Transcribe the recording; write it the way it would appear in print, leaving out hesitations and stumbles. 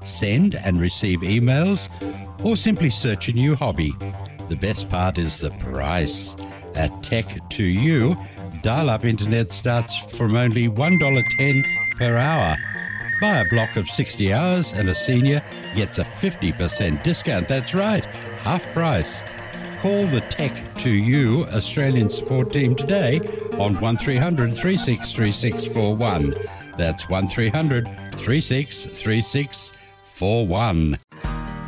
send and receive emails, or simply search a new hobby. The best part is the price. At Tech2U, dial-up internet starts from only $1.10 per hour. Buy a block of 60 hours and a senior gets a 50% discount. That's right, half price. Call the Tech2U Australian support team today on 1300 363641. That's 1300 363641.